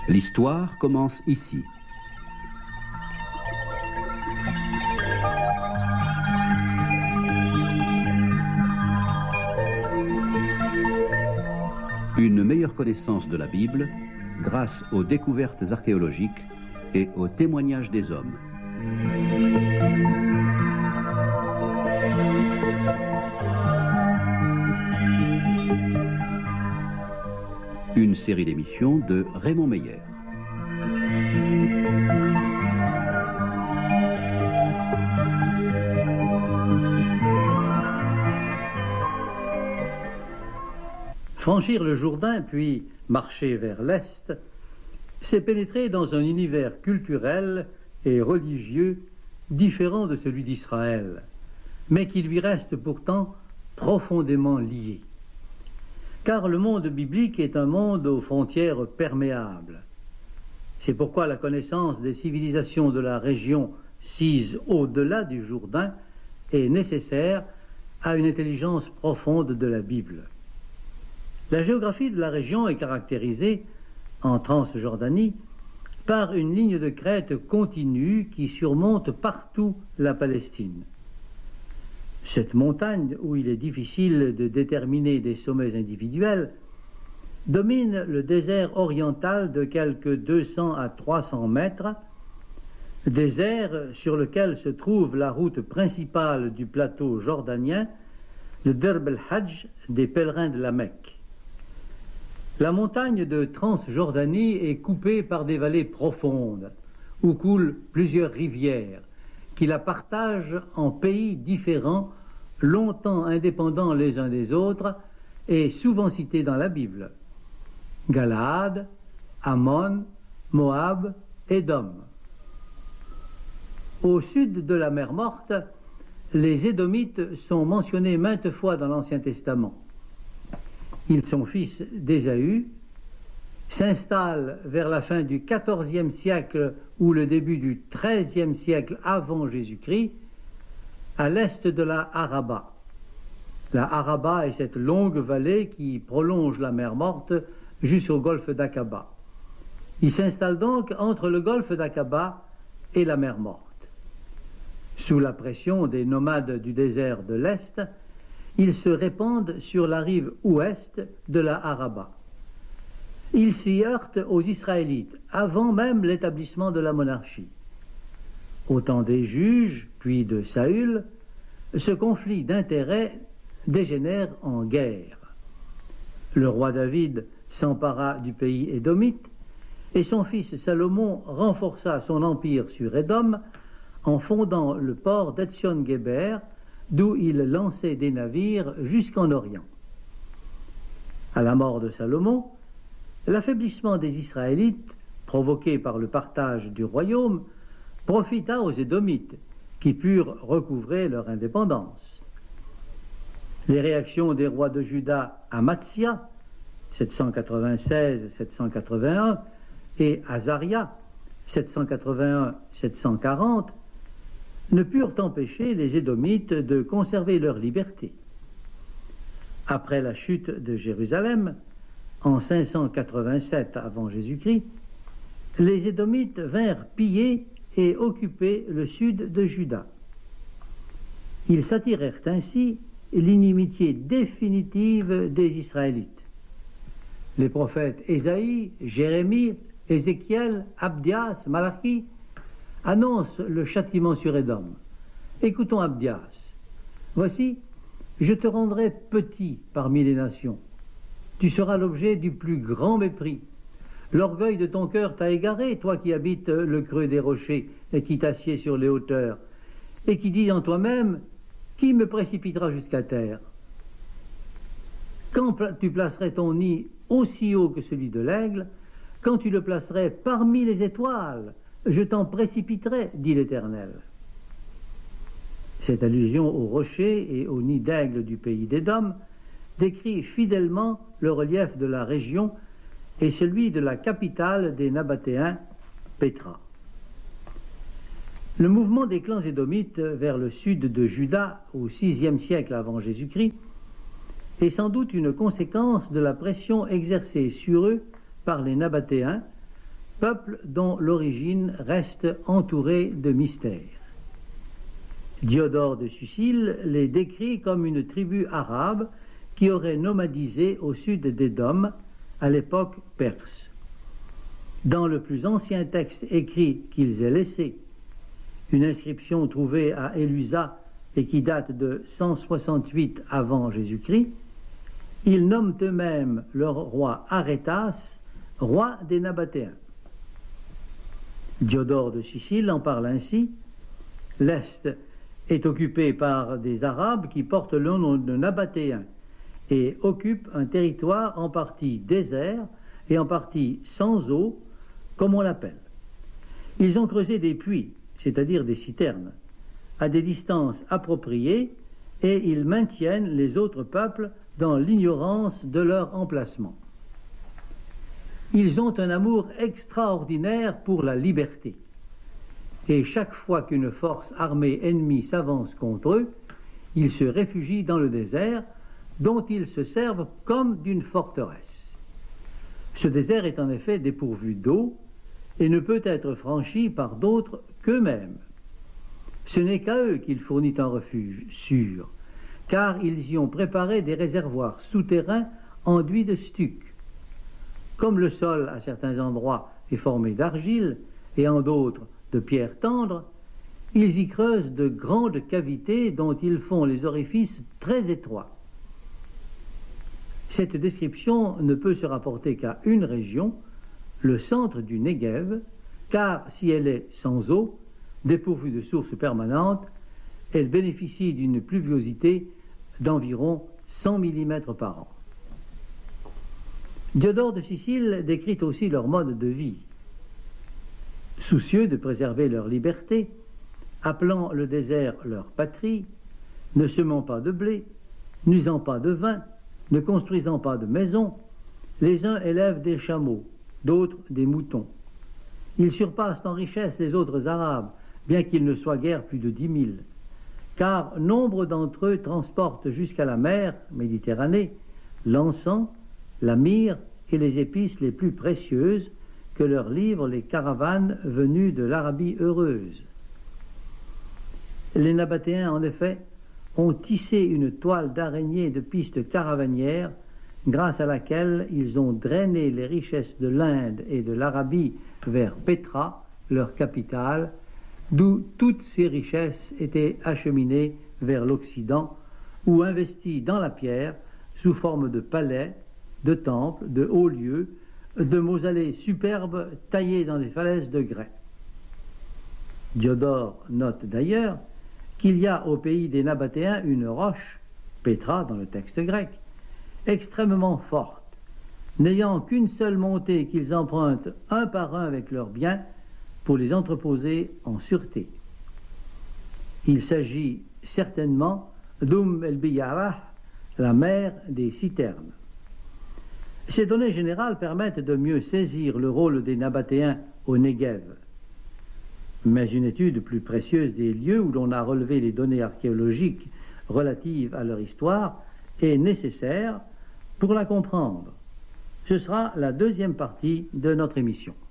L'histoire commence ici. Une meilleure connaissance de la Bible grâce aux découvertes archéologiques et aux témoignages des hommes. Une série d'émissions de Raymond Meyer. Franchir le Jourdain, puis marcher vers l'Est, c'est pénétrer dans un univers culturel et religieux différent de celui d'Israël, mais qui lui reste pourtant profondément lié. Car le monde biblique est un monde aux frontières perméables. C'est pourquoi la connaissance des civilisations de la région sise au-delà du Jourdain est nécessaire à une intelligence profonde de la Bible. La géographie de la région est caractérisée, en Transjordanie, par une ligne de crête continue qui surmonte partout la Palestine. Cette montagne, où il est difficile de déterminer des sommets individuels, domine le désert oriental de quelque 200 à 300 mètres, désert sur lequel se trouve la route principale du plateau jordanien, le Derb el-Hajj des pèlerins de la Mecque. La montagne de Transjordanie est coupée par des vallées profondes, où coulent plusieurs rivières, qui la partagent en pays différents, longtemps indépendants les uns des autres, et souvent cités dans la Bible. Galaad, Ammon, Moab, Édom. Au sud de la mer Morte, les Édomites sont mentionnés maintes fois dans l'Ancien Testament. Ils sont fils d'Ésaü, s'installent vers la fin du XIVe siècle ou le début du XIIIe siècle avant Jésus-Christ, à l'est de la Araba. La Araba est cette longue vallée qui prolonge la mer Morte jusqu'au golfe d'Aqaba. Ils s'installent donc entre le golfe d'Aqaba et la mer Morte. Sous la pression des nomades du désert de l'Est, ils se répandent sur la rive ouest de la Araba. Ils s'y heurtent aux Israélites, avant même l'établissement de la monarchie. Au temps des juges, puis de Saül, ce conflit d'intérêts dégénère en guerre. Le roi David s'empara du pays édomite, et son fils Salomon renforça son empire sur Édom en fondant le port d'Etzion-Géber, d'où il lançait des navires jusqu'en Orient. À la mort de Salomon, l'affaiblissement des Israélites, provoqué par le partage du royaume, profita aux Édomites, qui purent recouvrer leur indépendance. Les réactions des rois de Juda Amatsia, 796-781, et Azaria, 781-740, ne purent empêcher les Édomites de conserver leur liberté. Après la chute de Jérusalem, en 587 avant Jésus-Christ, les Édomites vinrent piller et occuper le sud de Juda. Ils s'attirèrent ainsi l'inimitié définitive des Israélites. Les prophètes Ésaïe, Jérémie, Ézéchiel, Abdias, Malachi annonce le châtiment sur Édom. Écoutons Abdias. Voici, je te rendrai petit parmi les nations. Tu seras l'objet du plus grand mépris. L'orgueil de ton cœur t'a égaré, toi qui habites le creux des rochers et qui t'assieds sur les hauteurs, et qui dis en toi-même, qui me précipitera jusqu'à terre? Quand tu placerais ton nid aussi haut que celui de l'aigle, quand tu le placerais parmi les étoiles, je t'en précipiterai, dit l'Éternel. Cette allusion aux rochers et au nid d'aigle du pays d'Édom décrit fidèlement le relief de la région et celui de la capitale des Nabatéens, Pétra. Le mouvement des clans édomites vers le sud de Juda au VIe siècle avant Jésus-Christ est sans doute une conséquence de la pression exercée sur eux par les Nabatéens peuple dont l'origine reste entourée de mystères. Diodore de Sucile les décrit comme une tribu arabe qui aurait nomadisé au sud d'Édom, à l'époque perse. Dans le plus ancien texte écrit qu'ils aient laissé, une inscription trouvée à Élusa et qui date de 168 avant Jésus-Christ, ils nomment eux-mêmes leur roi Arétas, roi des Nabatéens. Diodore de Sicile en parle ainsi. L'Est est occupé par des Arabes qui portent le nom de Nabatéens et occupent un territoire en partie désert et en partie sans eau, comme on l'appelle. Ils ont creusé des puits, c'est-à-dire des citernes, à des distances appropriées, et ils maintiennent les autres peuples dans l'ignorance de leur emplacement. Ils ont un amour extraordinaire pour la liberté. Et chaque fois qu'une force armée ennemie s'avance contre eux, ils se réfugient dans le désert, dont ils se servent comme d'une forteresse. Ce désert est en effet dépourvu d'eau et ne peut être franchi par d'autres qu'eux-mêmes. Ce n'est qu'à eux qu'il fournit un refuge sûr, car ils y ont préparé des réservoirs souterrains enduits de stuc. Comme le sol à certains endroits est formé d'argile et en d'autres de pierres tendres, ils y creusent de grandes cavités dont ils font les orifices très étroits. Cette description ne peut se rapporter qu'à une région, le centre du Negev, car si elle est sans eau, dépourvue de sources permanentes, elle bénéficie d'une pluviosité d'environ 100 mm par an. Diodore de Sicile décrit aussi leur mode de vie. Soucieux de préserver leur liberté, appelant le désert leur patrie, ne semant pas de blé, n'usant pas de vin, ne construisant pas de maisons, les uns élèvent des chameaux, d'autres des moutons. Ils surpassent en richesse les autres Arabes, bien qu'ils ne soient guère plus de 10 000, car nombre d'entre eux transportent jusqu'à la mer, Méditerranée, l'encens, la myrrhe et les épices les plus précieuses que leur livrent les caravanes venues de l'Arabie heureuse. Les Nabatéens, en effet, ont tissé une toile d'araignée de pistes caravanières grâce à laquelle ils ont drainé les richesses de l'Inde et de l'Arabie vers Pétra, leur capitale, d'où toutes ces richesses étaient acheminées vers l'Occident ou investies dans la pierre sous forme de palais, de temples, de hauts lieux, de mausolées superbes taillés dans les falaises de grès. Diodore note d'ailleurs qu'il y a au pays des Nabatéens une roche, Pétra dans le texte grec, extrêmement forte, n'ayant qu'une seule montée qu'ils empruntent un par un avec leurs biens pour les entreposer en sûreté. Il s'agit certainement el-Biyarah, la mer des citernes. Ces données générales permettent de mieux saisir le rôle des Nabatéens au Negev. Mais une étude plus précieuse des lieux où l'on a relevé les données archéologiques relatives à leur histoire est nécessaire pour la comprendre. Ce sera la deuxième partie de notre émission.